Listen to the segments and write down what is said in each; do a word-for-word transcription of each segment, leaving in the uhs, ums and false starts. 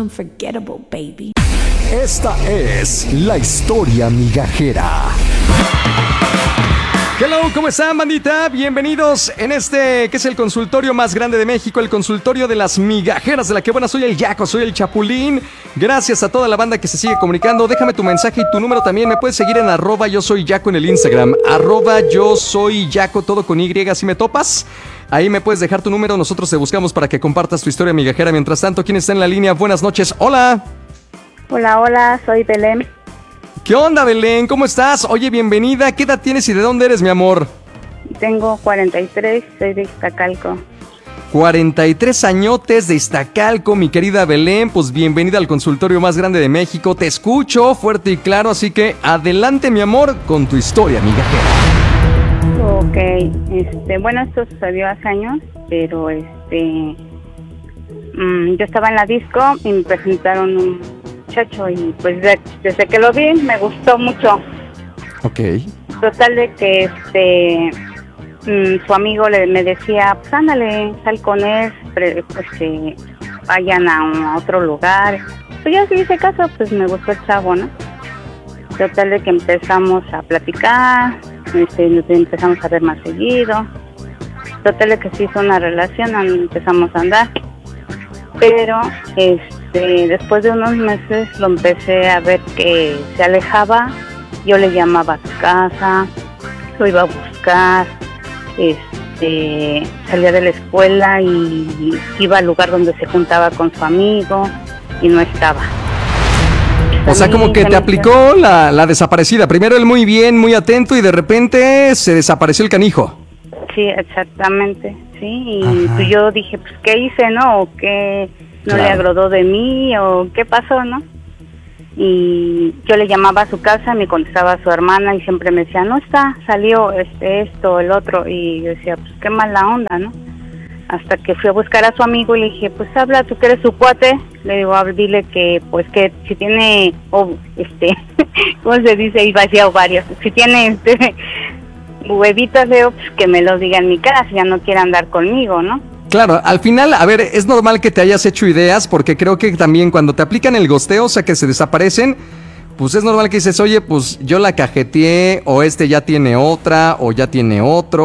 unforgettable, baby. Esta es la historia migajera. Hello, ¿cómo están, bandita? Bienvenidos en este, que es el consultorio más grande de México, el consultorio de las migajeras, de la que buena, soy el Yaco, soy el Chapulín. Gracias a toda la banda que se sigue comunicando. Déjame tu mensaje y tu número también. Me puedes seguir en arroba yo soy Yaco en el Instagram. Arroba yo soy Yaco, todo con Y, si me topas. Ahí me puedes dejar tu número, nosotros te buscamos para que compartas tu historia migajera. Mientras tanto, ¿quién está en la línea? Buenas noches, hola. Hola, hola, soy Belén. ¿Qué onda, Belén? ¿Cómo estás? Oye, bienvenida. ¿Qué edad tienes y de dónde eres, mi amor? Tengo cuarenta y tres, soy de Iztacalco. cuarenta y tres añotes de Iztacalco, mi querida Belén. Pues bienvenida al consultorio más grande de México. Te escucho fuerte y claro, así que adelante, mi amor, con tu historia migajera. Ok, este, bueno, esto sucedió hace años, pero este, mmm, yo estaba en la disco y me presentaron un muchacho y pues de, desde que lo vi me gustó mucho. Ok. Total de que este mmm, su amigo le, me decía, pues ándale, sal con él, pre, pues que vayan a, un, a otro lugar. Pues yo sí hice caso, pues me gustó el chavo, ¿no? Total de que empezamos a platicar, este, nos empezamos a ver más seguido. Total de que se hizo una relación, empezamos a andar. Pero este, después de unos meses lo empecé a ver que se alejaba. Yo le llamaba a su casa, lo iba a buscar, este, salía de la escuela y iba al lugar donde se juntaba con su amigo y no estaba. O sea, como que te aplicó la, la desaparecida. Primero él muy bien, muy atento y de repente se desapareció el canijo. Sí, exactamente, sí. Y pues yo dije, pues, ¿qué hice, no? ¿O qué no claro. le agradó de mí? ¿O qué pasó, no? Y yo le llamaba a su casa, me contestaba su hermana y siempre me decía, no está, salió este, esto, el otro. Y yo decía, pues, qué mala onda, ¿no? Hasta que fui a buscar a su amigo y le dije, pues habla, tú que eres su cuate. Le digo, a ver, dile que, pues que si tiene, oh, este, ¿cómo se dice? Iba a decir ovarios. Si tiene, este, huevitos, Leo, pues que me los diga en mi cara, si ya no quiere andar conmigo, ¿no? Claro, al final, a ver, es normal que te hayas hecho ideas, porque creo que también cuando te aplican el gosteo, o sea, que se desaparecen, pues es normal que dices, oye, pues yo la cajeteé, o este ya tiene otra, o ya tiene otro,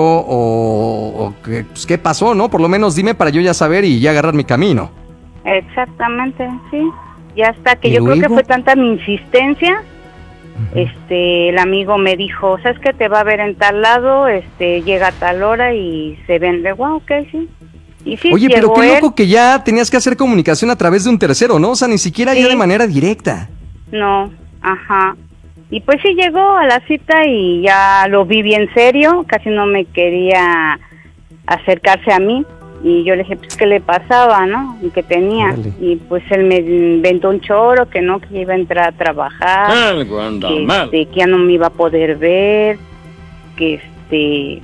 o, o que, pues, ¿qué pasó, no? Por lo menos dime para yo ya saber y ya agarrar mi camino. Exactamente, sí. Ya hasta que ¿Y yo luego? creo que fue tanta mi insistencia, uh-huh. este, el amigo me dijo, ¿sabes qué? Te va a ver en tal lado, este, llega a tal hora y se vende, wow, ok, sí. Y sí, oye, pero qué él. loco que ya tenías que hacer comunicación a través de un tercero, ¿no? O sea, ni siquiera sí. ya de manera directa. No, ajá. Y pues sí llegó a la cita y ya lo vi bien serio, casi no me quería acercarse a mí. Y yo le dije, pues, ¿qué le pasaba, no? Y que tenía. Dale. Y pues él me inventó un choro, que no, que iba a entrar a trabajar. Algo anda que, mal. Este, que ya no me iba a poder ver, que este...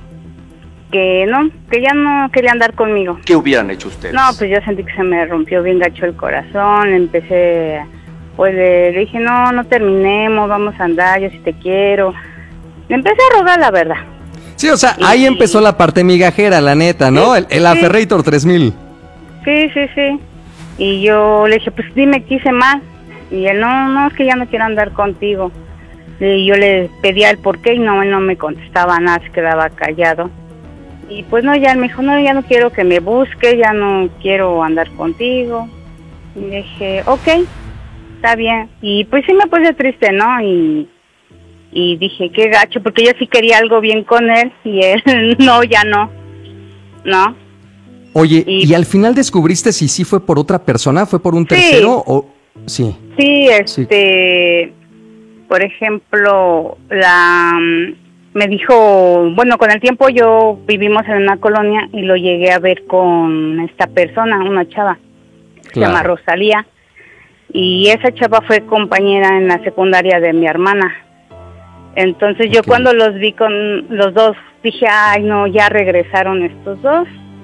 que no, que ya no quería andar conmigo. ¿Qué hubieran hecho ustedes? No, pues yo sentí que se me rompió bien gacho el corazón, empecé, pues le, le dije, no, no terminemos, vamos a andar, yo sí te quiero. Le empecé a rogar la verdad. Sí, o sea, y, ahí empezó la parte migajera, la neta, ¿no? Sí, el el sí. Aferrator tres mil. Sí, sí, sí. Y yo le dije, pues dime qué hice mal. Y él, no, no, es que ya no quiero andar contigo. Y yo le pedía el por qué y no, él no me contestaba nada, se quedaba callado. Y pues no, ya él me dijo, no, ya no quiero que me busque, ya no quiero andar contigo. Y le dije, ok, está bien. Y pues sí me puse triste, ¿no? Y, y dije, qué gacho, porque yo sí quería algo bien con él y él, no, ya no, ¿no? Oye, ¿y, ¿y al final descubriste si sí fue por otra persona, fue por un sí, tercero o...? Sí. Sí, este, sí. Por ejemplo, la... me dijo, bueno, con el tiempo yo vivimos en una colonia y lo llegué a ver con esta persona, una chava, claro. Se llama Rosalía, y esa chava fue compañera en la secundaria de mi hermana. Entonces okay. yo cuando los vi con los dos, dije, ay no, ya regresaron estos dos,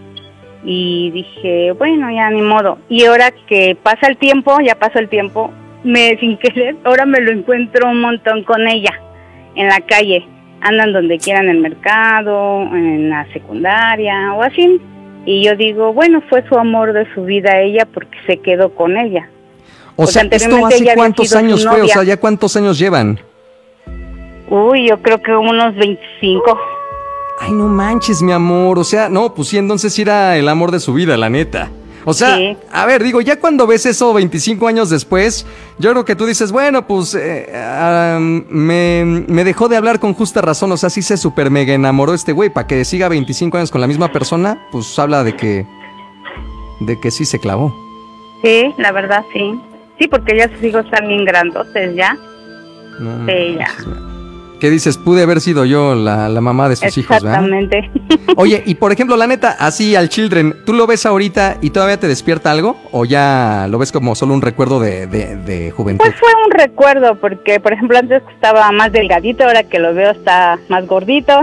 y dije, bueno, ya ni modo. Y ahora que pasa el tiempo, ya pasó el tiempo, me sin querer, ahora me lo encuentro un montón con ella, en la calle. Andan donde quieran, en el mercado, en la secundaria o así. Y yo digo, bueno, fue su amor de su vida ella porque se quedó con ella. O Porque sea, ¿esto anteriormente hace ella había cuántos sido su años fue? O novia. sea, ¿ya cuántos años llevan? Uy, yo creo que unos veinticinco. Ay, no manches, mi amor. O sea, no, pues sí, entonces sí era el amor de su vida, la neta. O sea, Sí. a ver, digo, ya cuando ves eso veinticinco años después, yo creo que tú dices, bueno, pues eh, ah, me, me dejó de hablar con justa razón. O sea, sí se super mega enamoró este güey. Para que siga veinticinco años con la misma persona, pues habla de que, de que sí se clavó. Sí, la verdad, sí. Sí, porque ya sus hijos están bien grandotes ya. No, Sí, ya. manches, güey. ¿Qué dices? Pude haber sido yo la, la mamá de sus hijos, ¿verdad? Exactamente. Oye, y por ejemplo, la neta, así al Children, ¿tú lo ves ahorita y todavía te despierta algo? ¿O ya lo ves como solo un recuerdo de, de, de juventud? Pues fue un recuerdo, porque por ejemplo antes estaba más delgadito, ahora que lo veo está más gordito.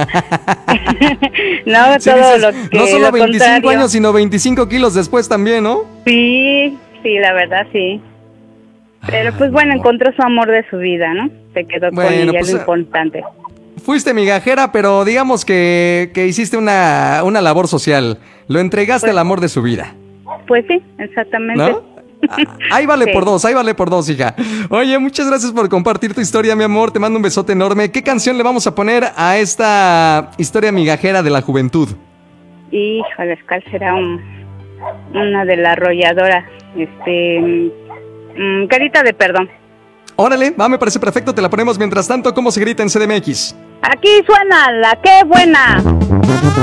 No, Sí, todo dices, lo que no solo lo veinticinco contrario. años, sino veinticinco kilos después también, ¿no? Sí, sí, la verdad sí. Pero pues Ay, bueno, mi amor. encontró su amor de su vida, ¿no? Se quedó con Bueno, ella, pues, lo eh, importante. Fuiste migajera, pero digamos que, que hiciste una, una labor social. Lo entregaste Pues- al amor de su vida, Pues sí, exactamente. ¿no? Ah, Ahí vale Sí. por dos, ahí vale por dos, hija. Oye, muchas gracias por compartir tu historia, mi amor. Te mando un besote enorme. ¿Qué canción le vamos a poner a esta historia migajera de la juventud? Híjole, ¿cuál será un, una de la arrolladora? Este, mm, carita de perdón. Órale, va, me parece perfecto. Te la ponemos mientras tanto. ¿Cómo se grita en C D M X? Aquí suena la qué buena.